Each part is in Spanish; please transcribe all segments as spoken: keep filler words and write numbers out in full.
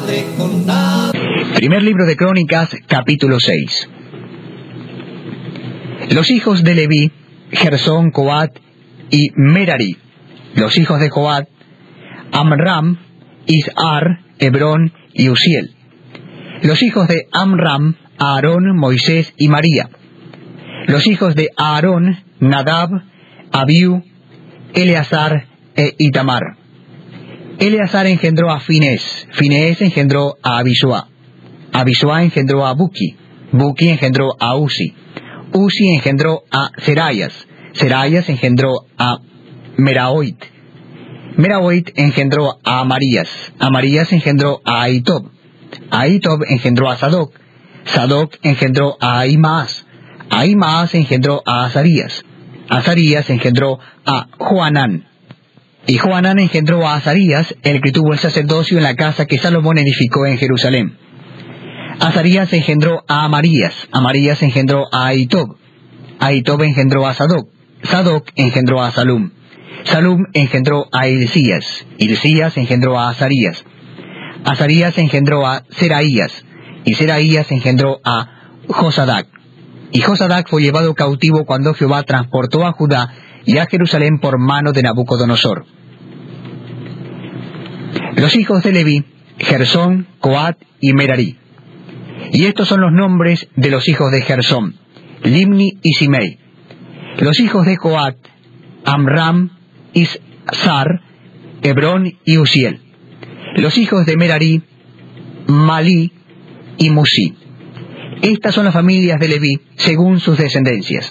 madre con nada. Primer libro de Crónicas, capítulo seis. Los hijos de Leví, Gersón, Coat y Merari. Los hijos de Coat, Amram, Izhar, Hebrón y Uziel. Los hijos de Amram, Aarón, Moisés y María. Los hijos de Aarón, Nadab, Abiú, Eleazar e Itamar. Eleazar engendró a Finés, Finés engendró a Abisua, Abisua engendró a Buki, Buki engendró a Uzi, Uzi engendró a Serayas, Serayas engendró a Meraoit, Meraoit engendró a Amarías, Amarías engendró a Ahitob, Ahitob engendró a Sadoc, Sadoc engendró a Ahimaas, Ahimaas engendró a Azarías, Azarías engendró a Joanán, y Joanán engendró a Azarías, el que tuvo el sacerdocio en la casa que Salomón edificó en Jerusalén. Azarías engendró a Amarías, Amarías engendró a Ahitob, Ahitob engendró a Sadoc, Sadoc engendró a Salum, Salum engendró a Hilcías, Hilcías engendró a Azarías, Azarías engendró a Seraías, y Seraías engendró a Josadac. Y Josadac fue llevado cautivo cuando Jehová transportó a Judá y a Jerusalén por mano de Nabucodonosor. Los hijos de Leví, Gersón, Coat y Merari. Y estos son los nombres de los hijos de Gersón, Limni y Simei. Los hijos de Coat, Amram, Izhar, Hebrón y Uziel. Los hijos de Merari, Malí y Musi. Estas son las familias de Leví, según sus descendencias.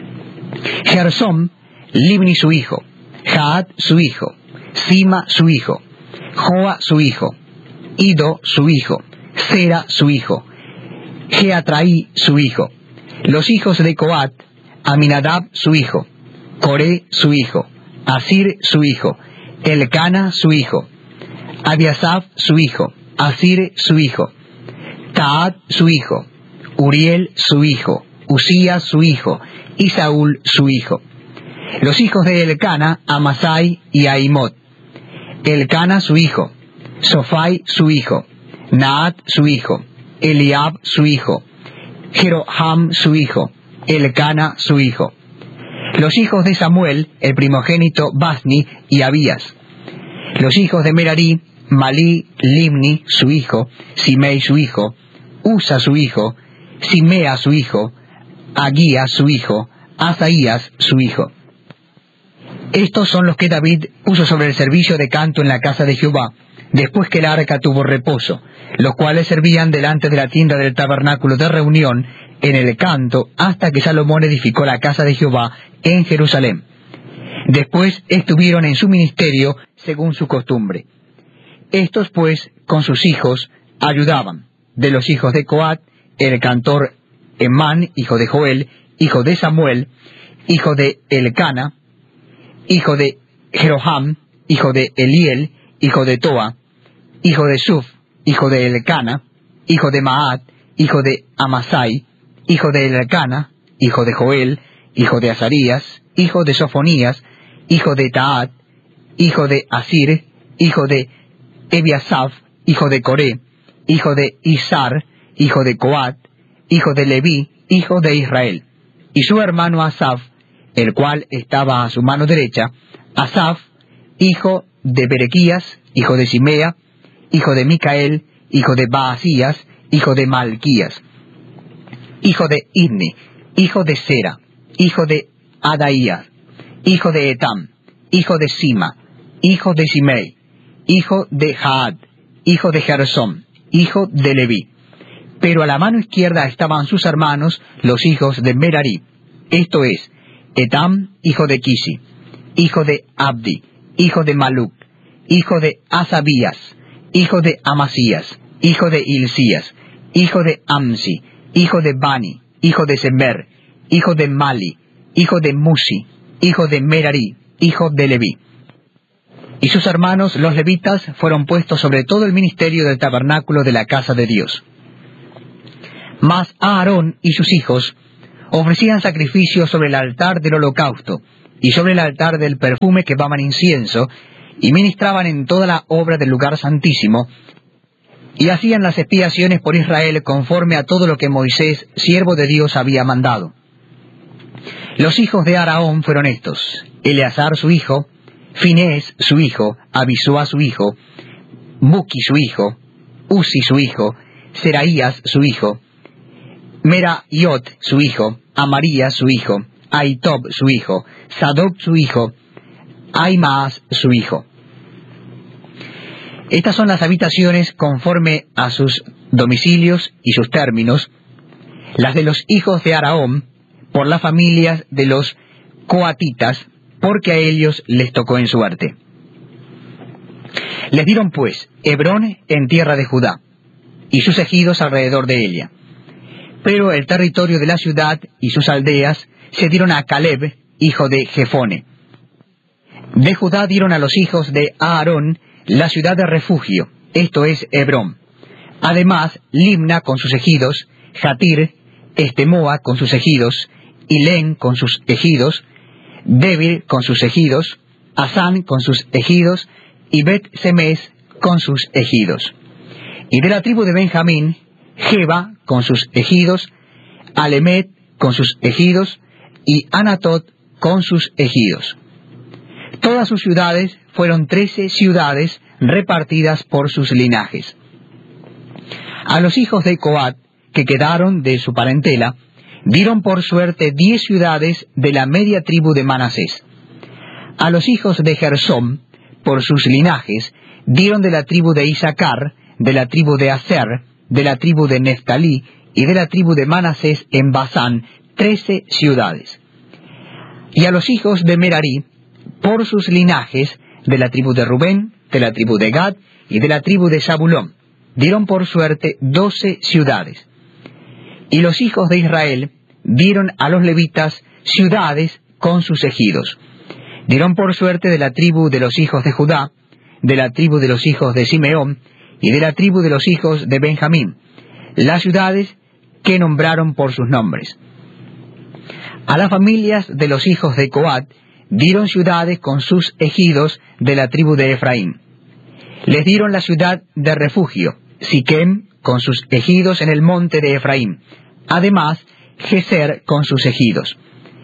Gersón, Limni su hijo, Jaat su hijo, Sima su hijo, Joa su hijo, Ido su hijo, Sera su hijo, Jeatraí su hijo. Los hijos de Coat, Aminadab su hijo, Coré su hijo, Asir su hijo, Elcana su hijo, Abiasaf su hijo, Asir su hijo, Taat su hijo, Uriel su hijo, Usías su hijo, y Saúl su hijo. Los hijos de Elcana, Amasai y Ahimot. Elcana su hijo, Sofai su hijo, Naat su hijo, Eliab su hijo, Jeroham su hijo, Elcana su hijo. Los hijos de Samuel, el primogénito, Basni y Abías. Los hijos de Merari, Malí, Limni su hijo, Simei su hijo, Usa su hijo, Simea su hijo, Agía su hijo, Asaías su hijo. Estos son los que David puso sobre el servicio de canto en la casa de Jehová, después que el arca tuvo reposo, los cuales servían delante de la tienda del tabernáculo de reunión en el canto, hasta que Salomón edificó la casa de Jehová en Jerusalén. Después estuvieron en su ministerio según su costumbre. Estos pues, con sus hijos, ayudaban. De los hijos de Coat, el cantor Emán, hijo de Joel, hijo de Samuel, hijo de Elcana, hijo de Jeroham, hijo de Eliel, hijo de Toa, hijo de Suf, hijo de Elcana, hijo de Maat, hijo de Amasai, hijo de Elcana, hijo de Joel, hijo de Azarías, hijo de Sofonías, hijo de Taat, hijo de Asir, hijo de Ebiasaf, hijo de Coré, hijo de Izhar, hijo de Coat, hijo de Leví, hijo de Israel, y su hermano Asaf, el cual estaba a su mano derecha, Asaf, hijo de Berequías, hijo de Simea, hijo de Micael, hijo de Baasías, hijo de Malquías, hijo de Idni, hijo de Sera, hijo de Adaías, hijo de Etam, hijo de Sima, hijo de Simei, hijo de Jaad, hijo de Gersón, hijo de Leví. Pero a la mano izquierda estaban sus hermanos, los hijos de Merari, esto es, Etam, hijo de Kisi, hijo de Abdi, hijo de Maluc, hijo de Asabías, hijo de Amasías, hijo de Hilcías, hijo de Amsi, hijo de Bani, hijo de Semer, hijo de Mali, hijo de Musi, hijo de Merari, hijo de Leví. Y sus hermanos, los levitas, fueron puestos sobre todo el ministerio del tabernáculo de la casa de Dios. Mas Aarón y sus hijos ofrecían sacrificios sobre el altar del holocausto y sobre el altar del perfume que quemaban incienso, y ministraban en toda la obra del lugar santísimo, y hacían las expiaciones por Israel conforme a todo lo que Moisés, siervo de Dios, había mandado. Los hijos de Aarón fueron estos: Eleazar su hijo, Finés su hijo, Abisúa su hijo, Buki su hijo, Uzi su hijo, Seraías su hijo, Meraiot su hijo, Amarías su hijo, Ahitob su hijo, Sadoc su hijo, Ahimaas su hijo. Estas son las habitaciones conforme a sus domicilios y sus términos, las de los hijos de Aarón, por las familias de los coatitas, porque a ellos les tocó en suerte. Les dieron pues Hebrón en tierra de Judá, y sus ejidos alrededor de ella. Pero el territorio de la ciudad y sus aldeas se dieron a Caleb, hijo de Jefone. De Judá dieron a los hijos de Aarón la ciudad de refugio, esto es Hebrón. Además, Limna con sus ejidos, Jatir, Estemoa con sus ejidos, Hilén con sus ejidos, Debir con sus ejidos, Asán con sus ejidos, y Bet-Semes con sus ejidos. Y de la tribu de Benjamín, Geba con sus ejidos, Alemet con sus ejidos, y Anatot con sus ejidos. Todas sus ciudades fueron trece ciudades repartidas por sus linajes. A los hijos de Coat, que quedaron de su parentela, dieron por suerte diez ciudades de la media tribu de Manasés. A los hijos de Gersón, por sus linajes, dieron de la tribu de Isaacar, de la tribu de Aser, de la tribu de Neftalí y de la tribu de Manasés en Basán, trece ciudades. Y a los hijos de Merarí, por sus linajes, de la tribu de Rubén, de la tribu de Gad y de la tribu de Zabulón, dieron por suerte doce ciudades. Y los hijos de Israel dieron a los levitas ciudades con sus ejidos. Dieron por suerte de la tribu de los hijos de Judá, de la tribu de los hijos de Simeón y de la tribu de los hijos de Benjamín, las ciudades que nombraron por sus nombres. A las familias de los hijos de Coat dieron ciudades con sus ejidos de la tribu de Efraín. Les dieron la ciudad de refugio, Siquem, con sus ejidos en el monte de Efraín. Además, Geser con sus ejidos.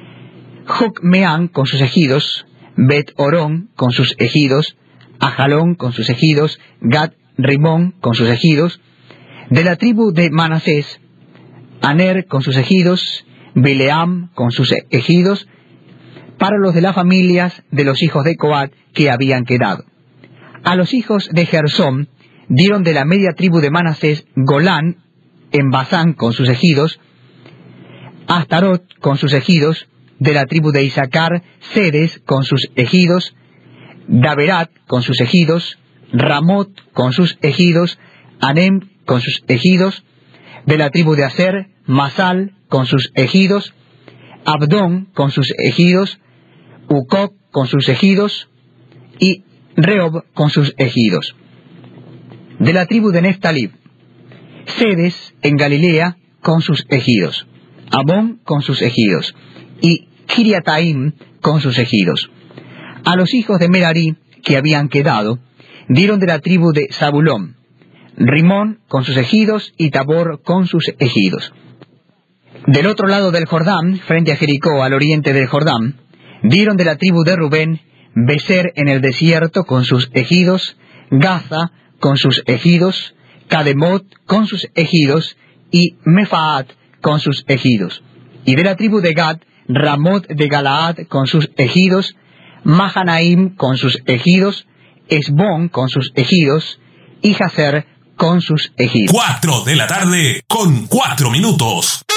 Jocmeán con sus ejidos, Bet-Orón con sus ejidos, Ajalón con sus ejidos, Gat-Rimón con sus ejidos. De la tribu de Manasés, Aner con sus ejidos, Bileam con sus ejidos, para los de las familias de los hijos de Coat que habían quedado. A los hijos de Gersón dieron de la media tribu de Manasés Golán en Basán con sus ejidos, Astarot con sus ejidos, de la tribu de Isaacar Sedes con sus ejidos, Daberat con sus ejidos, Ramot con sus ejidos, Anem con sus ejidos, de la tribu de Aser Masal con sus ejidos, Abdón con sus ejidos, Ucoc con sus ejidos, y Rehob con sus ejidos. De la tribu de Neftalí, Sedes en Galilea con sus ejidos, Abón con sus ejidos, y Kiriataim con sus ejidos. A los hijos de Merarí que habían quedado, dieron de la tribu de Zabulón, Rimón con sus ejidos y Tabor con sus ejidos. Del otro lado del Jordán, frente a Jericó, al oriente del Jordán, dieron de la tribu de Rubén, Beser en el desierto con sus ejidos, Gaza con sus ejidos, Cademot con sus ejidos, y Mefaat con sus ejidos. Y de la tribu de Gad, Ramot de Galaad con sus ejidos, Mahanaim con sus ejidos, Esbón con sus ejidos, y Jazer con sus ejidos. Cuatro de la tarde con cuatro minutos.